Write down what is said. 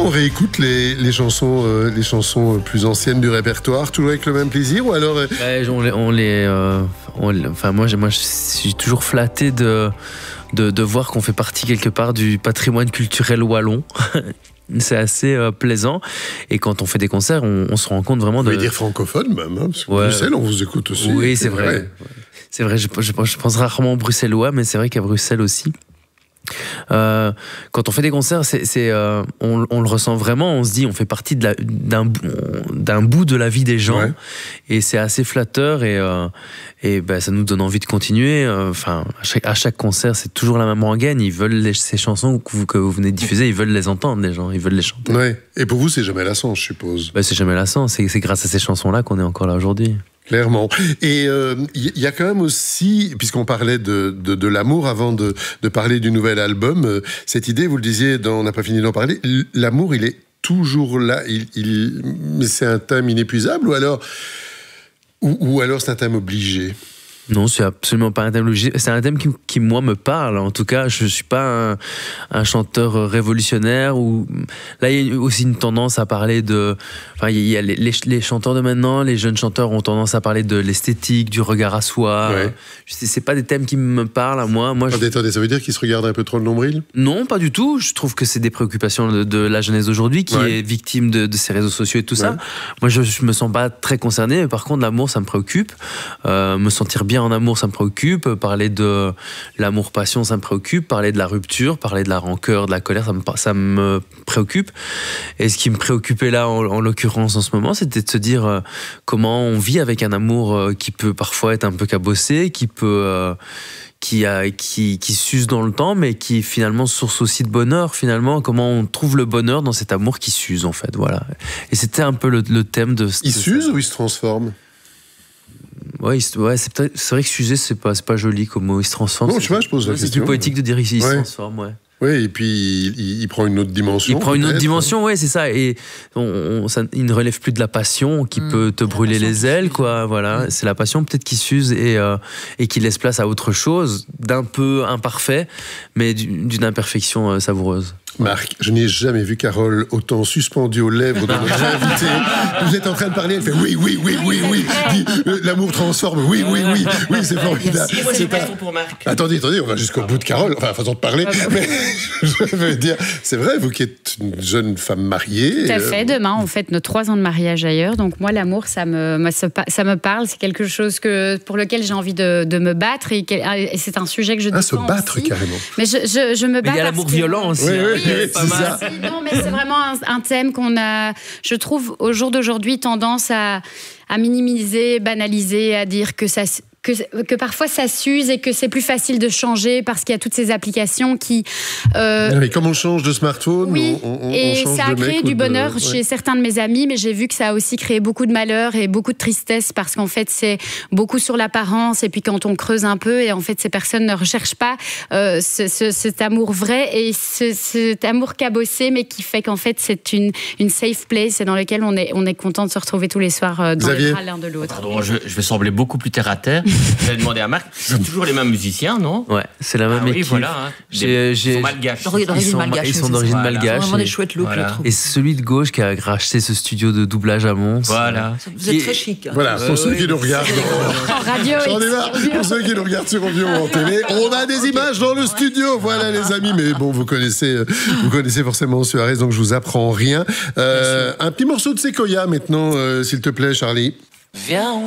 on réécoute les chansons plus anciennes du répertoire, toujours avec le même plaisir ou alors enfin moi je suis toujours flatté de voir qu'on fait partie quelque part du patrimoine culturel wallon. C'est assez plaisant. Et quand on fait des concerts, on se rend compte vraiment de... Vous voulez dire francophone même, hein, parce que Bruxelles, on vous écoute aussi. Oui, c'est vrai. Ouais. C'est vrai, je pense rarement bruxellois, mais c'est vrai qu'à Bruxelles aussi. Quand on fait des concerts, on le ressent vraiment. On se dit, on fait partie d'un bout de la vie des gens, ouais. Et c'est assez flatteur et ça nous donne envie de continuer. Enfin, à chaque concert, c'est toujours la même rengaine. Ils veulent ces chansons que vous venez de diffuser, ils veulent les entendre, les gens, ils veulent les chanter. Ouais. Et pour vous, c'est jamais lassant, je suppose. C'est jamais lassant. C'est grâce à ces chansons-là qu'on est encore là aujourd'hui. Clairement. Et il y a quand même aussi, puisqu'on parlait de l'amour avant de parler du nouvel album, cette idée, vous le disiez, on n'a pas fini d'en parler, l'amour, il est toujours là. Mais c'est un thème inépuisable ou alors c'est un thème obligé? Non, c'est absolument pas un thème logique. C'est un thème qui moi, me parle. En tout cas, je suis pas un chanteur révolutionnaire. Là, il y a aussi une tendance à parler de... Enfin, il y a les chanteurs de maintenant, les jeunes chanteurs ont tendance à parler de l'esthétique, du regard à soi. Ouais. C'est pas des thèmes qui me parlent à moi. Attendez, ça veut dire qu'ils se regardent un peu trop le nombril? Non, pas du tout. Je trouve que c'est des préoccupations de la jeunesse d'aujourd'hui qui est victime de ces réseaux sociaux et tout ça. Moi, je me sens pas très concerné. Mais par contre, l'amour, ça me préoccupe. Me sentir bien en amour, ça me préoccupe. Parler de l'amour-passion, ça me préoccupe. Parler de la rupture, parler de la rancœur, de la colère, ça me préoccupe. Et ce qui me préoccupait là, en l'occurrence, en ce moment, c'était de se dire comment on vit avec un amour qui peut parfois être un peu cabossé, qui s'use dans le temps, mais qui est finalement source aussi de bonheur. Finalement, comment on trouve le bonheur dans cet amour qui s'use, en fait. Voilà. Et c'était un peu le thème de... Il s'use ou il se transforme? Ouais, c'est vrai que s'user, c'est pas joli comme mot. Il se transforme. Non, je pose la question. C'est plus poétique de dire il se transforme, ouais. Oui, et puis il prend une autre dimension. Il prend une autre dimension, ouais, c'est ça. Et il ne relève plus de la passion qui peut te brûler les ailes, quoi. Voilà, c'est la passion peut-être qui s'use et qui laisse place à autre chose, d'un peu imparfait, mais d'une imperfection savoureuse. Marc, je n'ai jamais vu Carole autant suspendue aux lèvres de notre invité. Vous êtes en train de parler, elle fait oui. Dit, l'amour transforme, oui, c'est formidable. Moi, j'ai une question pour Marc. Attendez, on va jusqu'au bout de Carole, enfin, façon de parler. Mais je veux dire, c'est vrai, vous qui êtes une jeune femme mariée. Tout à fait, demain, on fête nos 3 ans de mariage ailleurs. Donc, moi, l'amour, ça me parle. C'est quelque chose pour lequel j'ai envie de me battre. Et c'est un sujet que je défends se battre, aussi. Carrément. Mais je me bats. Mais il y a l'amour violent aussi. Oui, c'est ça. Non, mais c'est vraiment un thème qu'on a, je trouve, au jour d'aujourd'hui, tendance à minimiser, banaliser, à dire que parfois ça s'use et que c'est plus facile de changer parce qu'il y a toutes ces applications qui... Mais comme on change de smartphone, oui, on et change ça a de créé du bonheur chez certains de mes amis, mais j'ai vu que ça a aussi créé beaucoup de malheur et beaucoup de tristesse parce qu'en fait c'est beaucoup sur l'apparence et puis quand on creuse un peu et en fait ces personnes ne recherchent pas cet amour vrai et cet amour cabossé mais qui fait qu'en fait c'est une safe place et dans lequel on est content de se retrouver tous les soirs dans les bras l'un de l'autre. Pardon, je vais sembler beaucoup plus terre à terre. J'avais demandé à Marc, c'est toujours les mêmes musiciens, non? Ouais, c'est la même équipe. Oui, voilà. Hein. Ils sont malgaches. Ils sont d'origine malgache. Vraiment des chouettes looks, je trouve. Et celui de gauche qui a racheté ce studio de doublage à Mons. Voilà. Vous êtes très chic. Hein. Voilà, pour ceux qui nous regardent en radio. Pour ceux qui nous regardent sur audio ou en télé, on a des images dans le studio. Voilà, les amis. Mais bon, vous connaissez forcément Suarez, donc je vous apprends rien. Un petit morceau de Sequoia maintenant, s'il te plaît, Charlie. Viens,